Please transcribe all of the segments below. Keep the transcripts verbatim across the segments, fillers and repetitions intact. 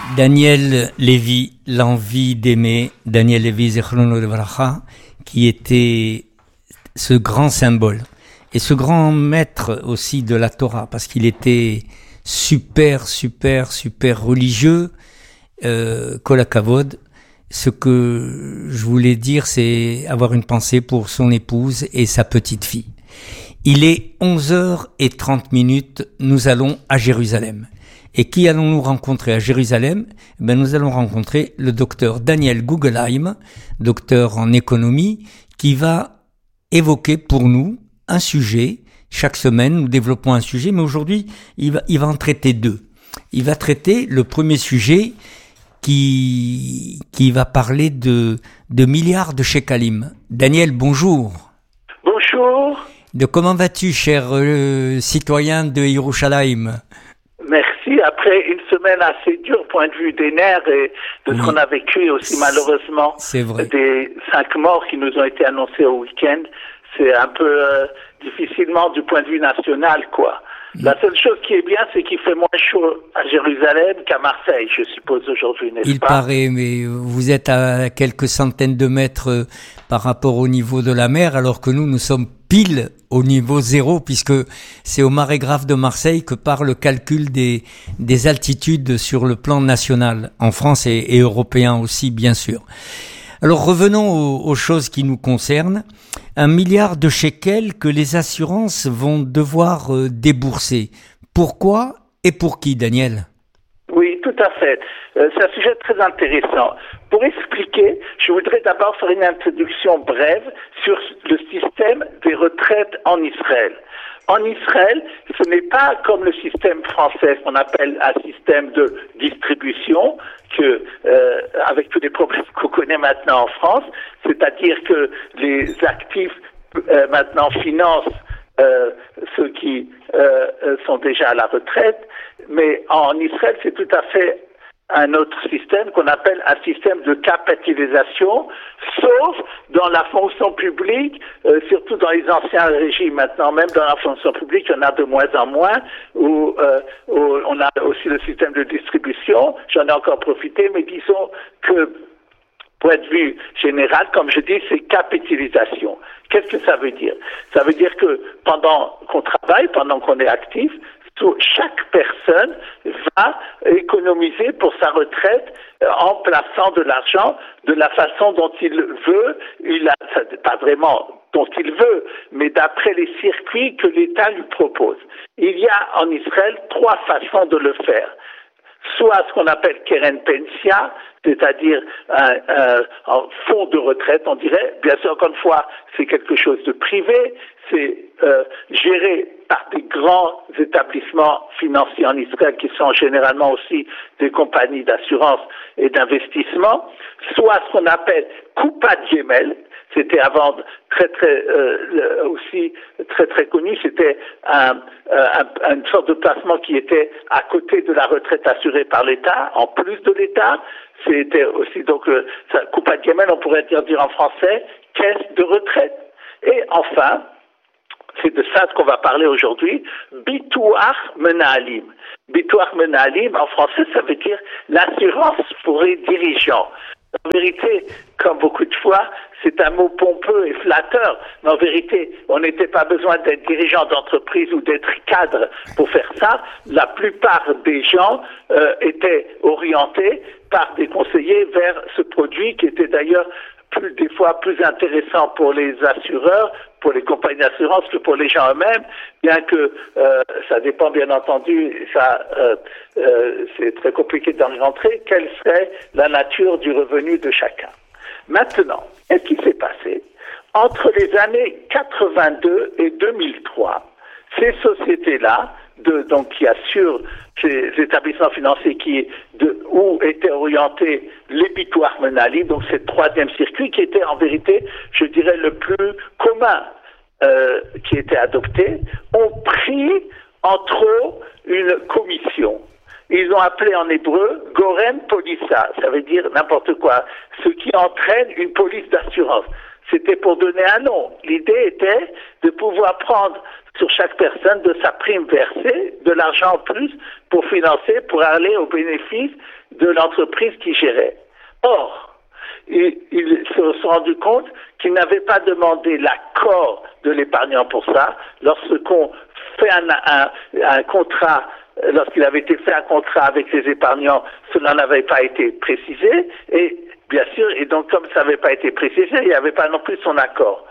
Daniel Lévy, l'envie d'aimer, Daniel Lévy, Zechrono Levracha, qui était ce grand symbole et ce grand maître aussi de la Torah, parce qu'il était super, super, super religieux, euh, Kol HaKavod. Ce que je voulais dire, c'est avoir une pensée pour son épouse et sa petite fille. Il est onze heures trente minutes, nous allons à Jérusalem. Et qui allons-nous rencontrer à Jérusalem? Ben, nous allons rencontrer le docteur Daniel Guggenheim, docteur en économie, qui va évoquer pour nous un sujet. Chaque semaine, nous développons un sujet, mais aujourd'hui, il va, il va en traiter deux. Il va traiter le premier sujet qui, qui va parler de, de milliards de shekalim. Daniel, bonjour. Bonjour. De comment vas-tu, cher euh, citoyen de Yerushalayim? Merci. Après une semaine assez dure, point de vue des nerfs et de ce oui. qu'on a vécu aussi malheureusement, c'est vrai. Des cinq morts qui nous ont été annoncés au week-end, c'est un peu euh, difficilement du point de vue national, quoi. Mm. La seule chose qui est bien, c'est qu'il fait moins chaud à Jérusalem qu'à Marseille, je suppose, aujourd'hui, n'est-ce Il pas? Il paraît, mais vous êtes à quelques centaines de mètres par rapport au niveau de la mer, alors que nous, nous sommes pile au niveau zéro, puisque c'est au marégraphe de Marseille que part le calcul des, des altitudes sur le plan national, en France et, et européen aussi, bien sûr. Alors revenons aux, aux choses qui nous concernent. Un milliard de shekels que les assurances vont devoir euh, débourser. Pourquoi et pour qui, Daniel? Oui, tout à fait. Euh, c'est un sujet très intéressant. Pour expliquer, je voudrais d'abord faire une introduction brève sur le système des retraites en Israël. En Israël, ce n'est pas comme le système français qu'on appelle un système de distribution, que euh, avec tous les problèmes qu'on connaît maintenant en France, c'est-à-dire que les actifs euh, maintenant financent euh, ceux qui euh, sont déjà à la retraite, mais en Israël, c'est tout à fait un autre système qu'on appelle un système de capitalisation, sauf dans la fonction publique, euh, surtout dans les anciens régimes. Maintenant, même dans la fonction publique, il y en a de moins en moins, où, euh, où on a aussi le système de distribution. J'en ai encore profité, mais disons que, point de vue général, comme je dis, c'est capitalisation. Qu'est-ce que ça veut dire? Ça veut dire que pendant qu'on travaille, pendant qu'on est actif, chaque personne va économiser pour sa retraite en plaçant de l'argent de la façon dont il veut. Il a, pas vraiment dont il veut, mais d'après les circuits que l'État lui propose. Il y a en Israël trois façons de le faire. Soit ce qu'on appelle Keren Pensia, c'est-à-dire un, un, un fonds de retraite, on dirait. Bien sûr, encore une fois, c'est quelque chose de privé, c'est euh, géré par des grands établissements financiers en Israël qui sont généralement aussi des compagnies d'assurance et d'investissement. Soit ce qu'on appelle Coupa Gimel, c'était avant très très euh, aussi très très connu, c'était un, un, une sorte de placement qui était à côté de la retraite assurée par l'État, en plus de l'État. C'était aussi donc euh, Coupa Gimel, on pourrait dire, dire en français, caisse de retraite. Et enfin, c'est de ça qu'on va parler aujourd'hui, Bituach Menahalim. Bituach Menahalim, en français, ça veut dire l'assurance pour les dirigeants. En vérité, comme beaucoup de fois, c'est un mot pompeux et flatteur, mais en vérité, on n'était pas besoin d'être dirigeant d'entreprise ou d'être cadre pour faire ça. La plupart des gens euh, étaient orientés par des conseillers vers ce produit qui était d'ailleurs plus des fois plus intéressant pour les assureurs, pour les compagnies d'assurance que pour les gens eux-mêmes, bien que euh, ça dépend bien entendu, ça euh, euh, c'est très compliqué d'en rentrer, quelle serait la nature du revenu de chacun. Maintenant, qu'est-ce qui s'est passé? Entre les années quatre-vingt-deux et deux mille trois, ces sociétés-là, de, donc qui assurent ces établissements financiers qui de, où étaient orientés les Bituach Menahalim, donc ce troisième circuit qui était en vérité, je dirais, le plus commun euh, qui était adopté, ont pris en trop une commission. Ils ont appelé en hébreu Gorem Polissa, ça veut dire n'importe quoi, ce qui entraîne une police d'assurance. C'était pour donner un nom. L'idée était de pouvoir prendre sur chaque personne de sa prime versée, de l'argent en plus pour financer, pour aller au bénéfice de l'entreprise qui gérait. Or, ils, ils se sont rendus compte qu'ils n'avaient pas demandé l'accord de l'épargnant pour ça. Lorsqu'on fait un, un, un contrat, lorsqu'il avait été fait un contrat avec les épargnants, cela n'avait pas été précisé. Et bien sûr, et donc comme ça n'avait pas été précisé, il n'y avait pas non plus son accord.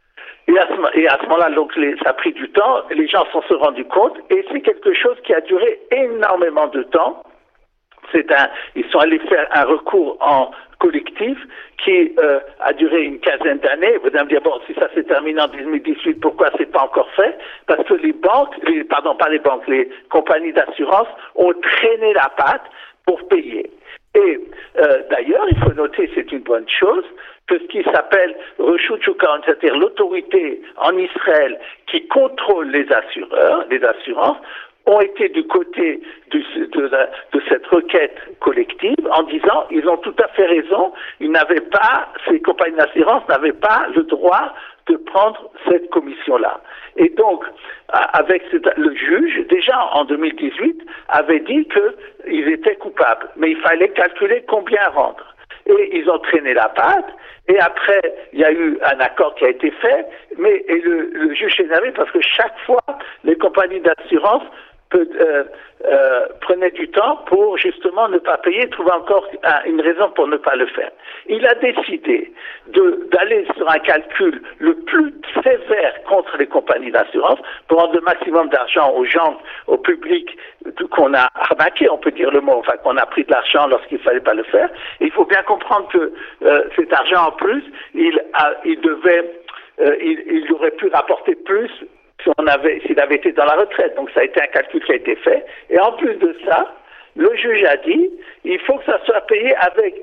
Et à ce, et à ce moment-là, donc, les, ça a pris du temps, les gens s'en sont rendus compte, et c'est quelque chose qui a duré énormément de temps. C'est un, ils sont allés faire un recours en collectif qui euh, a duré une quinzaine d'années. Vous allez me dire, bon, si ça s'est terminé en deux mille dix-huit, pourquoi c'est pas encore fait? Parce que les banques, les, pardon, pas les banques, les compagnies d'assurance ont traîné la patte pour payer. Et euh, d'ailleurs, il faut noter, c'est une bonne chose, que ce qui s'appelle Reshut Shuk Ahon, c'est-à-dire l'autorité en Israël qui contrôle les assureurs, les assurances, ont été du côté du, de, la, de cette requête collective en disant ils ont tout à fait raison, ils n'avaient pas, ces compagnies d'assurance n'avaient pas le droit de prendre cette commission-là. Et donc, avec le juge, déjà en deux mille dix-huit, avait dit qu'ils étaient coupables, mais il fallait calculer combien rendre. Et ils ont traîné la patte, et après, il y a eu un accord qui a été fait, mais et le, le juge s'est énervé parce que chaque fois, les compagnies d'assurance Peut, euh, euh, prenait du temps pour justement ne pas payer, trouver encore un, une raison pour ne pas le faire. Il a décidé de, d'aller sur un calcul le plus sévère contre les compagnies d'assurance pour rendre le maximum d'argent aux gens, au public qu'on a arnaqué, on peut dire le mot, enfin qu'on a pris de l'argent lorsqu'il ne fallait pas le faire. Et il faut bien comprendre que euh, cet argent en plus, il, a, il devait, euh, il, il aurait pu rapporter plus si on avait, s'il avait été dans la retraite. Donc ça a été un calcul qui a été fait. Et en plus de ça, le juge a dit, il faut que ça soit payé avec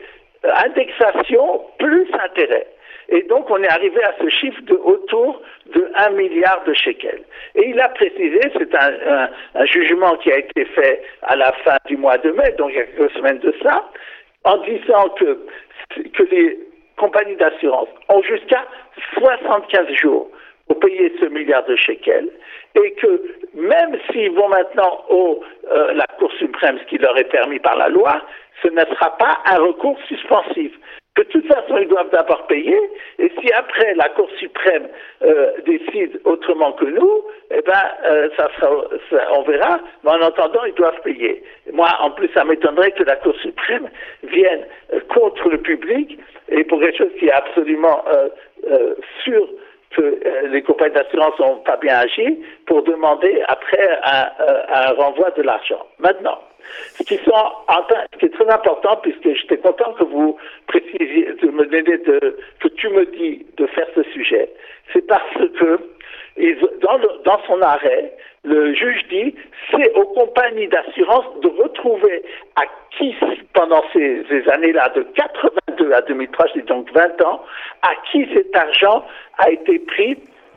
indexation plus intérêt. Et donc on est arrivé à ce chiffre de autour de un milliard de shekels. Et il a précisé, c'est un, un, un jugement qui a été fait à la fin du mois de mai, donc il y a quelques semaines de ça, en disant que, que les compagnies d'assurance ont jusqu'à soixante-quinze jours pour payer ce milliard de shekels, et que même s'ils vont maintenant au euh, la Cour suprême, ce qui leur est permis par la loi, ce ne sera pas un recours suspensif. De toute façon, ils doivent d'abord payer, et si après la Cour suprême euh, décide autrement que nous, eh ben, euh, ça sera, ça, on verra, mais en attendant, ils doivent payer. Moi, en plus, ça m'étonnerait que la Cour suprême vienne euh, contre le public, et pour quelque chose qui est absolument euh, euh, sûr que euh, les compagnies d'assurance n'ont pas bien agi, pour demander après un, euh, un renvoi de l'argent. Maintenant, ce qui, sont, ce qui est très important, puisque j'étais content que vous précisiez, de me donner de, que tu me dis de faire ce sujet, c'est parce que dans, le, dans son arrêt, le juge dit c'est aux compagnies d'assurance de retrouver à qui, pendant ces, ces années-là, de quatre-vingt-deux à deux mille trois, c'est donc vingt ans, à qui cet argent a été pris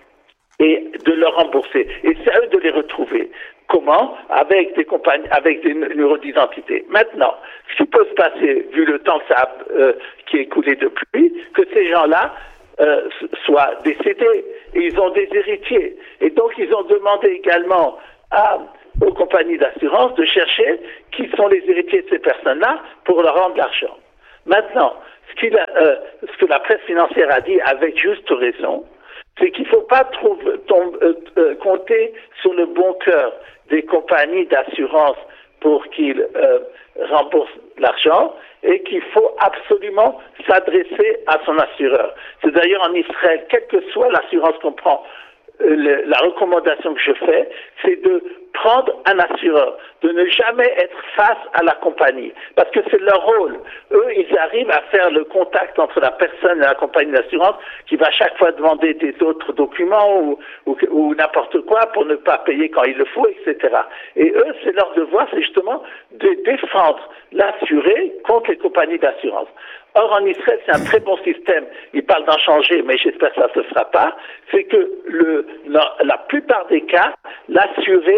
et de le rembourser. Et c'est à eux de les retrouver. Comment? Avec des compagnies, avec des numéros d'identité. Maintenant, ce qui peut se passer, vu le temps que ça a, euh, qui est écoulé depuis, que ces gens-là euh, soient décédés et ils ont des héritiers. Et donc, ils ont demandé également à, aux compagnies d'assurance de chercher qui sont les héritiers de ces personnes-là pour leur rendre l'argent. Maintenant, ce, qu'il a, euh, ce que la presse financière a dit avec juste raison, c'est qu'il ne faut pas trouver, tombe, euh, euh, compter sur le bon cœur des compagnies d'assurance pour qu'ils euh, remboursent l'argent et qu'il faut absolument s'adresser à son assureur. C'est d'ailleurs en Israël, quelle que soit l'assurance qu'on prend, euh, le, la recommandation que je fais, c'est de prendre un assureur, de ne jamais être face à la compagnie, parce que c'est leur rôle. Eux, ils arrivent à faire le contact entre la personne et la compagnie d'assurance qui va chaque fois demander des autres documents ou, ou, ou n'importe quoi pour ne pas payer quand il le faut, et cetera. Et eux, c'est leur devoir, c'est justement de défendre l'assuré contre les compagnies d'assurance. Or, en Israël, c'est un très bon système. Ils parlent d'en changer, mais j'espère que ça ne se fera pas. C'est que le, la, la plupart des cas, l'assuré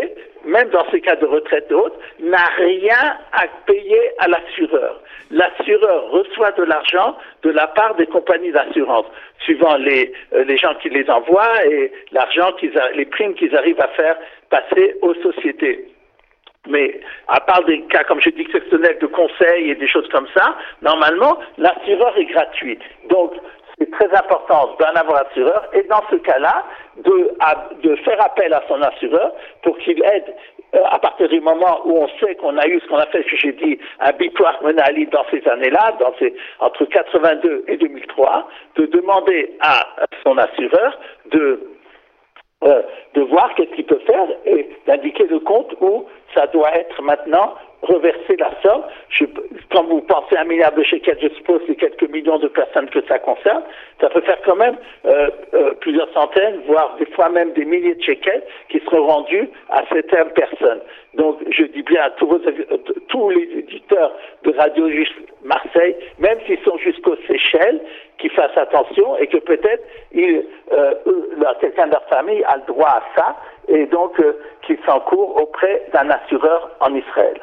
même dans ces cas de retraite et autres, n'a rien à payer à l'assureur. L'assureur reçoit de l'argent de la part des compagnies d'assurance, suivant les, euh, les gens qui les envoient et l'argent qu'ils a, les primes qu'ils arrivent à faire passer aux sociétés. Mais à part des cas, comme je dis, exceptionnels de conseils et des choses comme ça, normalement, l'assureur est gratuit. Donc, c'est très important d'en avoir assureur et dans ce cas-là, de, à, de faire appel à son assureur pour qu'il aide euh, à partir du moment où on sait qu'on a eu ce qu'on a fait, j'ai dit, un bitoire Menali dans ces années-là, dans ces, entre quatre-vingt-deux et deux mille trois, de demander à son assureur de Euh, de voir qu'est-ce qu'il peut faire et d'indiquer le compte où ça doit être maintenant reverser la somme. Je, quand vous pensez à un milliard de shekels, je suppose c'est quelques millions de personnes que ça concerne, ça peut faire quand même euh, euh, plusieurs centaines, voire des fois même des milliers de shekels qui seront rendus à certaines personnes. Donc je dis bien à tous, vos, tous les éditeurs de Radio Juif Marseille, même s'ils sont jusqu'aux Seychelles, qu'ils fassent attention et que peut-être ils, euh, quelqu'un de leur famille a le droit à ça et donc euh, qu'ils s'encourent auprès d'un assureur en Israël.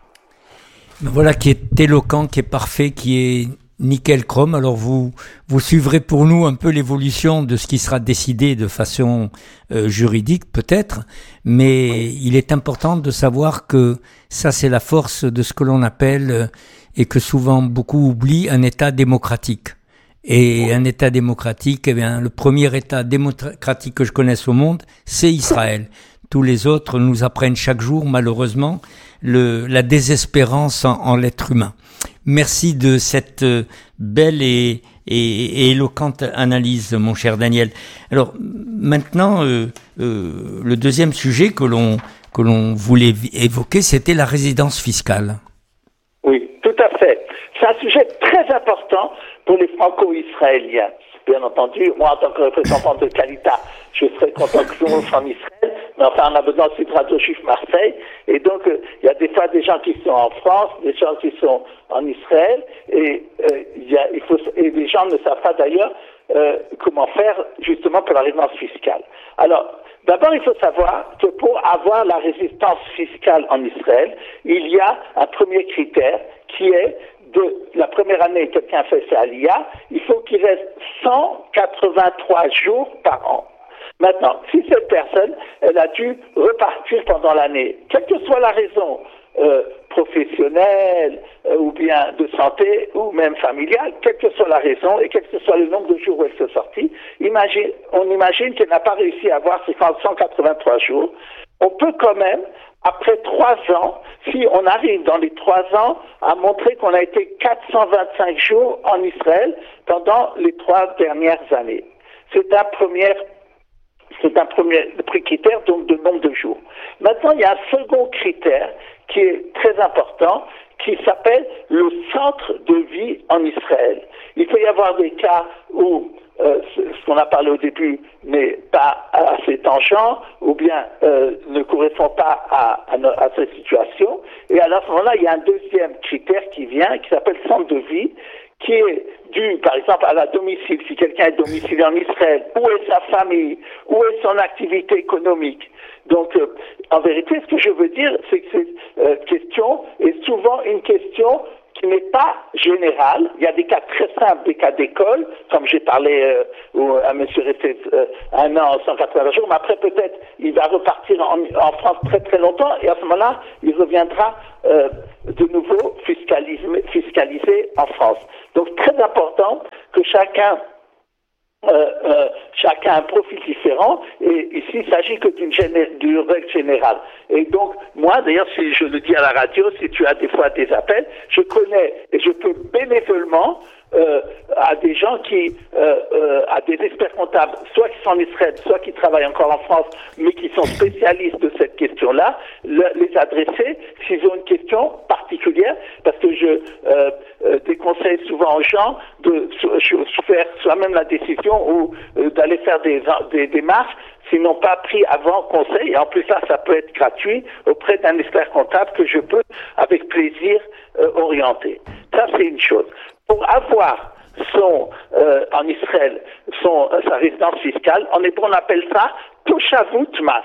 Voilà qui est éloquent, qui est parfait, qui est nickel chrome. Alors vous vous suivrez pour nous un peu l'évolution de ce qui sera décidé de façon euh, juridique peut-être, mais il est important de savoir que ça c'est la force de ce que l'on appelle euh, et que souvent beaucoup oublient un État démocratique. Et un État démocratique, eh bien le premier État démocratique que je connaisse au monde, c'est Israël. Tous les autres nous apprennent chaque jour, malheureusement, le, la désespérance en, en l'être humain. Merci de cette belle et, et, et éloquente analyse, mon cher Daniel. Alors maintenant, euh, euh, le deuxième sujet que l'on que l'on voulait évoquer, c'était la résidence fiscale. Oui, tout à fait. C'est un sujet très important pour les franco-israéliens. Bien entendu, moi en tant que représentant de Kalita, je serais content que tout le monde soit en Israël, mais enfin on a besoin aussi de Radio Juif Marseille, et donc il euh, y a des fois des gens qui sont en France, des gens qui sont en Israël, et euh, y a, il faut, et les gens ne savent pas d'ailleurs euh, comment faire justement pour la résidence fiscale. Alors, d'abord il faut savoir que pour avoir la résidence fiscale en Israël, il y a un premier critère qui est de la première année, quelqu'un fait sa Aliyah, il faut qu'il reste cent quatre-vingt-trois jours par an. Maintenant, si cette personne, elle a dû repartir pendant l'année, quelle que soit la raison, euh, professionnelle, euh, ou bien de santé, ou même familiale, quelle que soit la raison, et quel que soit le nombre de jours où elle s'est sortie, imagine, on imagine qu'elle n'a pas réussi à avoir ces cent quatre-vingt-trois jours, on peut quand même, après trois ans, si on arrive dans les trois ans à montrer qu'on a été quatre cent vingt-cinq jours en Israël pendant les trois dernières années. C'est un premier, c'est un premier critère, donc de nombre de jours. Maintenant, il y a un second critère qui est très important, qui s'appelle le centre de vie en Israël. Il peut y avoir des cas où Euh, ce qu'on a parlé au début n'est pas assez tangent ou bien euh, ne correspond pas à, à, à cette situation. Et à ce moment-là, il y a un deuxième critère qui vient, qui s'appelle centre de vie, qui est dû, par exemple, à la domicile. Si quelqu'un est domicilié en Israël, où est sa famille, où est son activité économique. Donc, euh, en vérité, ce que je veux dire, c'est que cette euh, question est souvent une question qui n'est pas général. Il y a des cas très simples, des cas d'école, comme j'ai parlé euh, où un monsieur restait euh, un an, cent quatre-vingts jours, mais après peut-être il va repartir en, en France très très longtemps et à ce moment-là, il reviendra euh, de nouveau fiscalisé, fiscalisé en France. Donc très important que chacun Euh, euh, chacun a un profil différent et ici il s'agit que d'une, géné- d'une règle générale. Et donc moi d'ailleurs si je le dis à la radio, si tu as des fois des appels, je connais et je peux bénévolement euh, à des gens qui euh, euh, à des experts comptables, soit qui sont en Israël, soit qui travaillent encore en France, mais qui sont spécialistes de cette question-là, le, les adresser s'ils ont une question particulière, parce que je euh, euh, déconseille souvent aux gens de, de, de faire soi-même la décision ou euh, d'aller faire des, des démarches s'ils n'ont pas pris avant conseil. Et en plus ça, ça peut être gratuit auprès d'un expert comptable que je peux avec plaisir euh, orienter. Ça, c'est une chose. Pour avoir son, euh, en Israël, son, euh, sa résidence fiscale, en hébreu on appelle ça Toshavut Mas.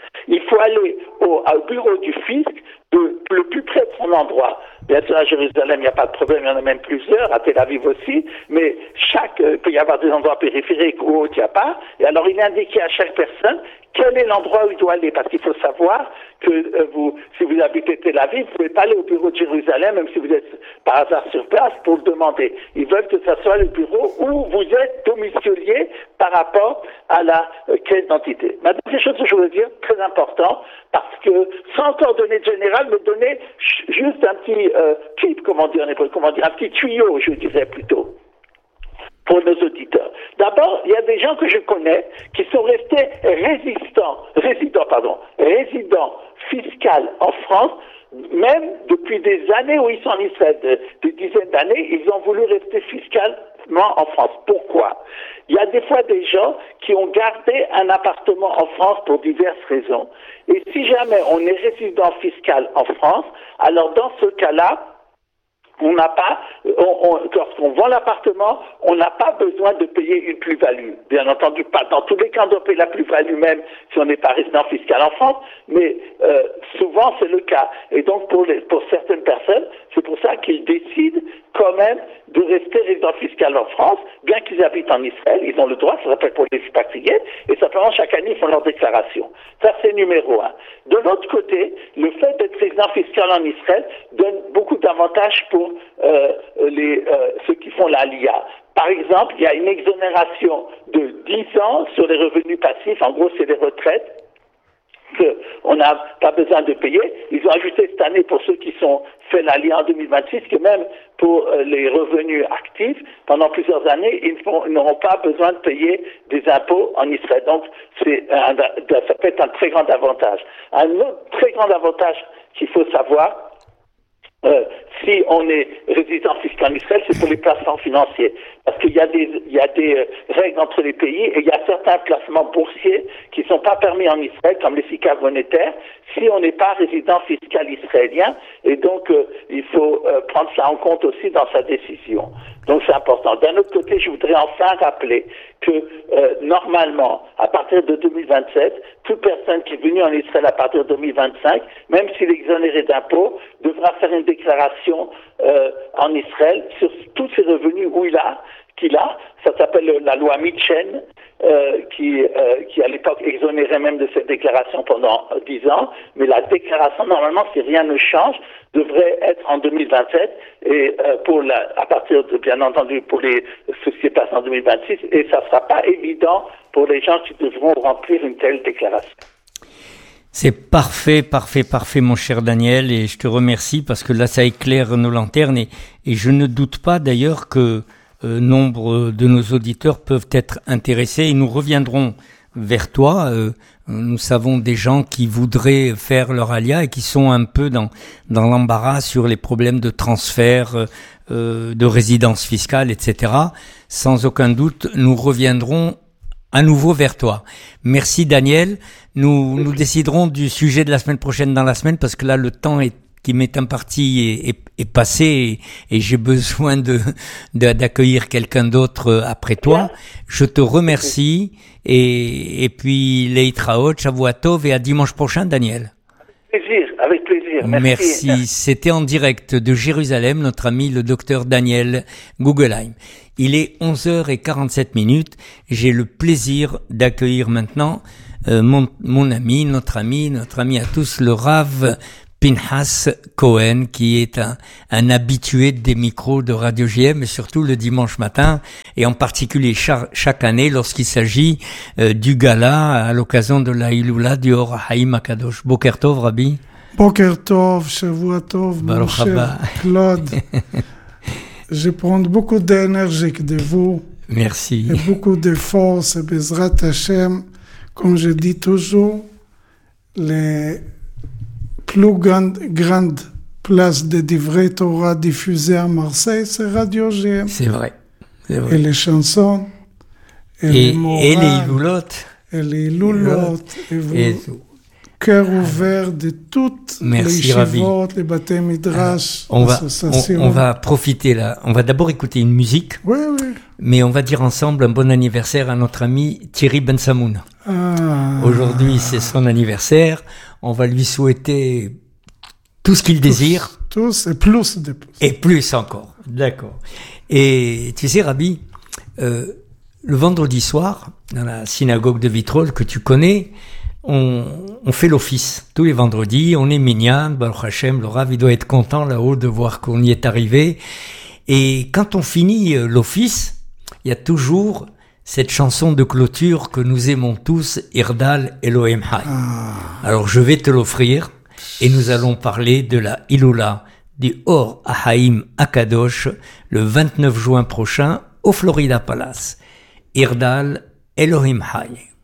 il faut aller au, au bureau du fisc de, le plus près de son endroit. Bien sûr, à Jérusalem, il n'y a pas de problème, il y en a même plusieurs, à Tel Aviv aussi, mais chaque, il peut y avoir des endroits périphériques où il n'y a pas, et alors il est indiqué à chaque personne quel est l'endroit où il doit aller, parce qu'il faut savoir que euh, vous, si vous habitez Tel Aviv, vous ne pouvez pas aller au bureau de Jérusalem, même si vous êtes par hasard sur place, pour le demander. Ils veulent que ce soit le bureau où vous êtes domicilié par rapport à la euh, caisse d'identité. Maintenant, quelque chose que je veux dire, très important, parce que, sans encore donner de général, me donner juste un petit euh, clip, comment dire en hébreu, comment dire, un petit tuyau, je dirais plutôt, pour nos auditeurs. D'abord, il y a des gens que je connais qui sont restés résistants, résidents, pardon, résidents fiscaux en France, même depuis des années où ils sont en Israël, de, des dizaines d'années, ils ont voulu rester fiscalement en France. Pourquoi? Il y a des fois des gens qui ont gardé un appartement en France pour diverses raisons. Et si jamais on est résident fiscal en France, alors dans ce cas-là, on n'a pas, on, on, lorsqu'on vend l'appartement, on n'a pas besoin de payer une plus-value. Bien entendu, pas dans tous les cas, on doit payer la plus-value même si on n'est pas résident fiscal en France, mais euh, souvent c'est le cas. Et donc pour, les, pour certaines personnes, c'est pour ça qu'ils décident quand même de rester résident fiscal en France, bien qu'ils habitent en Israël, ils ont le droit, ça s'appelle pour les expatriés, et simplement chaque année ils font leur déclaration. Ça c'est numéro un. De l'autre côté, le fait d'être résident fiscal en Israël donne beaucoup d'avantages pour euh, les, euh, ceux qui font l'Aliyah. Par exemple, il y a une exonération de dix ans sur les revenus passifs, en gros c'est les retraites, qu'on n'a pas besoin de payer. Ils ont ajouté cette année pour ceux qui sont fait l'Aliyah en deux mille vingt-six que même pour euh, les revenus actifs, pendant plusieurs années, ils, font, ils n'auront pas besoin de payer des impôts en Israël. Donc, c'est un, ça peut être un très grand avantage. Un autre très grand avantage qu'il faut savoir, Euh, si on est résident fiscal en Israël, c'est pour les placements financiers. Parce qu'il y a des, il y a des euh, règles entre les pays et il y a certains placements boursiers qui ne sont pas permis en Israël, comme les SICAV monétaires, si on n'est pas résident fiscal israélien. Et donc, euh, il faut euh, prendre ça en compte aussi dans sa décision. Donc, c'est important. D'un autre côté, je voudrais enfin rappeler que, euh, normalement, à partir de deux mille vingt-sept, toute personne qui est venue en Israël à partir de deux mille vingt-cinq, même s'il est exonéré d'impôts, devra faire une déclaration euh, en Israël sur tous ses revenus où il a, qu'il a. Ça s'appelle la loi Mitchen, euh, qui, euh, qui à l'époque exonérait même de cette déclaration pendant dix ans. Mais la déclaration, normalement, si rien ne change, devrait être en deux mille vingt-sept et euh, pour la, à partir de, bien entendu, pour les sociétés passées en deux mille vingt-six. Et ça ne sera pas évident pour les gens qui devront remplir une telle déclaration. C'est parfait, parfait, parfait, mon cher Daniel, et je te remercie parce que là, ça éclaire nos lanternes et, et je ne doute pas d'ailleurs que euh, nombre de nos auditeurs peuvent être intéressés et nous reviendrons vers toi. Euh, nous savons des gens qui voudraient faire leur alia et qui sont un peu dans, dans l'embarras sur les problèmes de transfert, euh, de résidence fiscale, et cetera. Sans aucun doute, nous reviendrons à nouveau vers toi. Merci Daniel. Nous, nous déciderons du sujet de la semaine prochaine dans la semaine parce que là, le temps est, qui m'est imparti est, est, est passé et, et j'ai besoin de, de, d'accueillir quelqu'un d'autre après toi. Je te remercie et, et puis Leitraot, Shavua Tov et à dimanche prochain, Daniel. Avec plaisir, avec plaisir. Merci. Merci. C'était en direct de Jérusalem, notre ami le docteur Daniel Guggenheim. Il est onze heures quarante-sept minutes. J'ai le plaisir d'accueillir maintenant euh, mon, mon ami, notre ami, notre ami à tous, le Rav Pinhas Cohen, qui est un, un habitué des micros de Radio J M, et surtout le dimanche matin, et en particulier chaque, chaque année lorsqu'il s'agit euh, du gala à l'occasion de la Iloula du Or HaHaim HaKadosh. Boker Tov, Rabbi. Boker Tov, Shavua Tov, mon cher Claude. Je prends beaucoup d'énergie de vous. Merci. Et beaucoup de force, et Bezrat Hashem, comme je dis toujours, les plus grandes, grandes places de Divrei Torah diffusées à Marseille, c'est Radio J M. C'est vrai. C'est vrai. Et les chansons, et, et les morales, et les loulottes. Et les loulottes. Et vous, et cœur ouvert de toutes Merci, les yeshivot, les Batei Midrash, on va, on, on va profiter là. On va d'abord écouter une musique. Oui, oui. Mais on va dire ensemble un bon anniversaire à notre ami Thierry Ben Samoun. Ah. Aujourd'hui, c'est son anniversaire. On va lui souhaiter tout ce qu'il tous, désire. Tous et plus de plus. Et plus encore. D'accord. Et tu sais, Rabbi, euh, le vendredi soir, dans la synagogue de Vitrolles que tu connais, on, on fait l'office. Tous les vendredis, on est minyan, Baruch Hashem, le Rav, il doit être content là-haut de voir qu'on y est arrivé. Et quand on finit l'office, il y a toujours cette chanson de clôture que nous aimons tous, Irdal Elohim Hay. Ah. Alors je vais te l'offrir et nous allons parler de la Iloula du Or Ahaim Akadosh le vingt-neuf juin prochain au Florida Palace. Irdal Elohim Hay.